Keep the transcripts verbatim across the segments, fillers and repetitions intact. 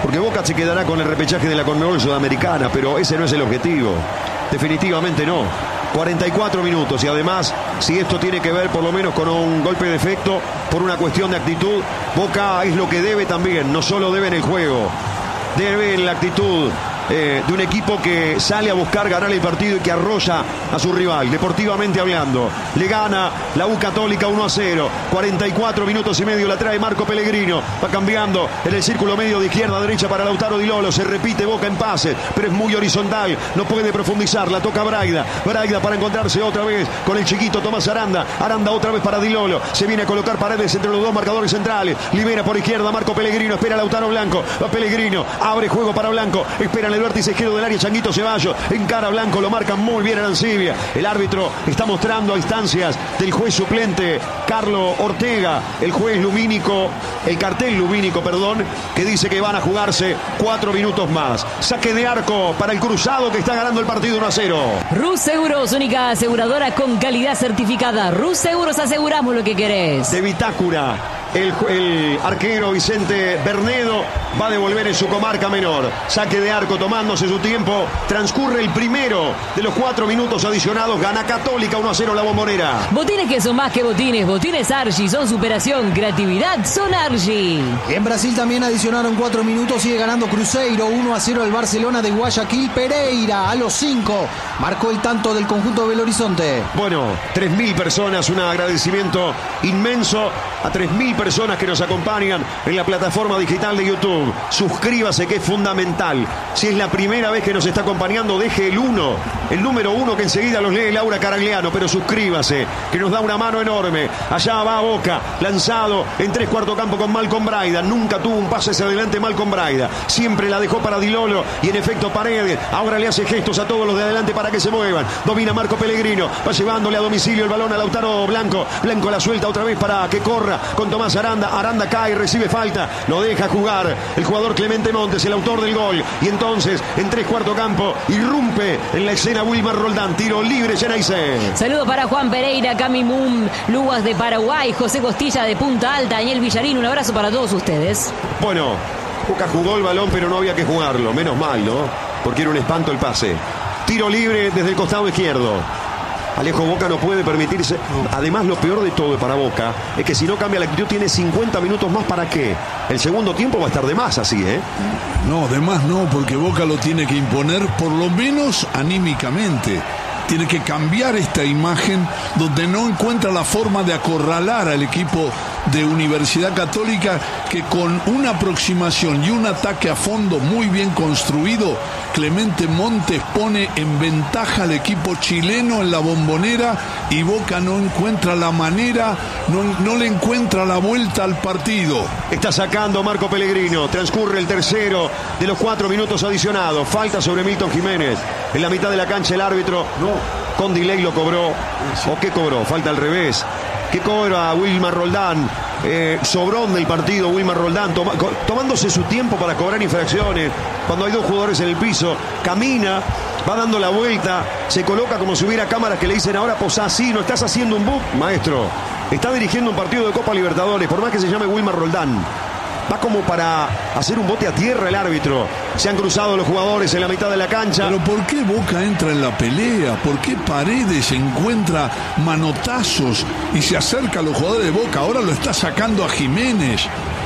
porque Boca se quedará con el repechaje de la Conmebol Sudamericana, pero ese no es el objetivo. Definitivamente no. cuarenta y cuatro minutos y además, si esto tiene que ver por lo menos con un golpe de efecto por una cuestión de actitud, Boca es lo que debe también, no solo debe en el juego, debe en la actitud eh, de un equipo que sale a buscar ganar el partido y que arrolla a su rival, deportivamente hablando. Le gana la U Católica uno a cero, cuarenta y cuatro minutos y medio la trae Marco Pellegrino, va cambiando en el círculo medio de izquierda a derecha para Lautaro Di Lolo, se repite Boca en pase, pero es muy horizontal, no puede profundizar, la toca Braida, Braida para encontrarse otra vez con el chiquito Tomás Aranda, Aranda otra vez para Di Lolo, se viene a colocar paredes entre los dos marcadores centrales, libera por izquierda Marco Pellegrino, espera Lautaro Blanco, va Pellegrino, abre juego para Blanco, espera en el vértice izquierdo del área Changuito Ceballos, encara Blanco, lo marca muy bien Arancibia, el árbitro está mostrando a instancias del juez suplente Carlos Ortega, el juez lumínico, el cartel lumínico, perdón, que dice que van a jugarse cuatro minutos más. Saque de arco para el Cruzado que está ganando el partido uno a cero. Rus Seguros, única aseguradora con calidad certificada. Rus Seguros, aseguramos lo que querés. De Vitacura, el, el arquero Vicente Bernedo va a devolver en su comarca menor. Saque de arco tomándose su tiempo. Transcurre el primero de los cuatro minutos adicionados. Gana Católica uno a cero la Bombonera. Botines que son más que botines. Botines Argy son superación. Creatividad son Argy. En Brasil también adicionaron cuatro minutos. Sigue ganando Cruzeiro uno a cero al Barcelona de Guayaquil. Pereira a los cinco marcó el tanto del conjunto de Belo Horizonte. Bueno, tres mil personas. Un agradecimiento inmenso a tres mil personas que nos acompañan en la plataforma digital de YouTube. Suscríbase, que es fundamental. Si es la primera vez que nos está acompañando, deje el uno, el número uno, que enseguida los lee Laura Caragliano, pero suscríbase, que nos da una mano enorme. Allá va Boca, lanzado en tres cuarto campo con Malcom Braida. Nunca tuvo un pase hacia adelante Malcom Braida, siempre la dejó para Di Lolo y en efecto Paredes ahora le hace gestos a todos los de adelante para que se muevan. Domina Marco Pellegrino, va llevándole a domicilio el balón a Lautaro Blanco. Blanco la suelta otra vez para que corra con Tomás Aranda. Aranda cae, recibe falta, lo deja jugar el jugador Clemente Montes, el autor del gol. Y entonces en tres cuarto campo irrumpe en la escena Wilmar Roldán. Tiro libre, Geneise. Saludos para Juan Pereira, Cami Mum, Lugas de Paraguay, José Costilla de Punta Alta, Daniel Villarín. Un abrazo para todos ustedes. Bueno, Boca jugó el balón, pero no había que jugarlo. Menos mal, ¿no? Porque era un espanto el pase. Tiro libre desde el costado izquierdo. Alejo, Boca no puede permitirse. Además, lo peor de todo para Boca es que si no cambia la actitud, tiene cincuenta minutos más. ¿Para qué? El segundo tiempo va a estar de más así, ¿eh? No, de más no, porque Boca lo tiene que imponer, por lo menos anímicamente. Tiene que cambiar esta imagen donde no encuentra la forma de acorralar al equipo de Universidad Católica, que con una aproximación y un ataque a fondo muy bien construido, Clemente Montes pone en ventaja al equipo chileno en la Bombonera y Boca no encuentra la manera, no, no le encuentra la vuelta al partido. Está sacando Marco Pellegrino, transcurre el tercero de los cuatro minutos adicionados, falta sobre Milton Jiménez, en la mitad de la cancha el árbitro, no, con delay lo cobró, ¿o qué cobró? Falta al revés. ¿Qué cobra Wilmar Roldán? Eh, sobrón del partido Wilmar Roldán, toma, co, tomándose su tiempo para cobrar infracciones. Cuando hay dos jugadores en el piso, camina, va dando la vuelta, se coloca como si hubiera cámaras que le dicen ahora posá así, no estás haciendo un book, maestro. Está dirigiendo un partido de Copa Libertadores, por más que se llame Wilmar Roldán. Va como para hacer un bote a tierra el árbitro. Se han cruzado los jugadores en la mitad de la cancha. Pero ¿por qué Boca entra en la pelea? ¿Por qué Paredes encuentra manotazos y se acerca a los jugadores de Boca? Ahora lo está sacando a Jiménez,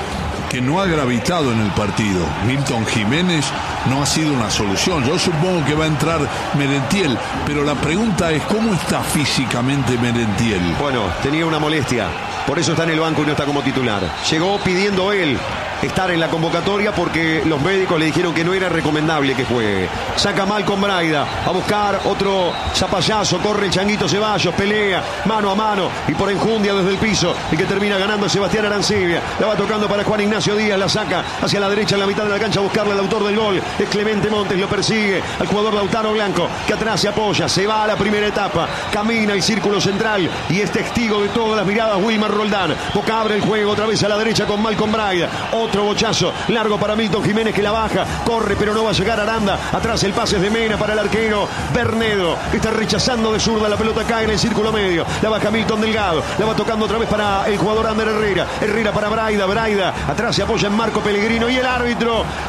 que no ha gravitado en el partido. Milton Jiménez no ha sido una solución. Yo supongo que va a entrar Merentiel, pero la pregunta es ¿cómo está físicamente Merentiel? Bueno, tenía una molestia, por eso está en el banco y no está como titular. Llegó pidiendo él estar en la convocatoria porque los médicos le dijeron que no era recomendable que juegue. Saca Malcom Braida a buscar otro zapallazo, corre el Changuito Ceballos, pelea mano a mano y por enjundia desde el piso, el que termina ganando es Sebastián Arancibia. La va tocando para Juan Ignacio Díaz, la saca hacia la derecha en la mitad de la cancha a buscarle al autor del gol, es Clemente Montes, lo persigue al jugador Lautaro Blanco, que atrás se apoya, se va a la primera etapa, camina el círculo central y es testigo de todas las miradas Wilmar Roldán. Boca abre el juego otra vez a la derecha con Malcom Braida, otro bochazo largo para Milton Jiménez, que la baja, corre pero no va a llegar Aranda, atrás el pase es de Mena para el arquero Bernedo, que está rechazando de zurda, la pelota cae en el círculo medio, la baja Milton Delgado, la va tocando otra vez para el jugador Ander Herrera, Herrera para Braida, Braida atrás se apoya en Marco Pellegrino y el árbitro